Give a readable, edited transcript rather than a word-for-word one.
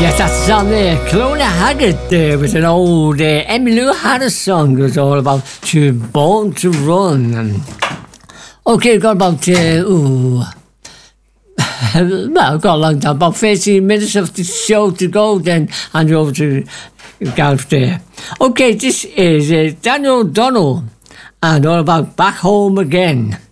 Yes, that's on there. Clona Haggart there with an old Emmylou Harris song. It was all about to Born to Run. Okay, got about, well, got a long time, about 13 minutes of the show to go, then hand you over to Gareth there. Okay, this is Daniel O'Donnell and all about Back Home Again.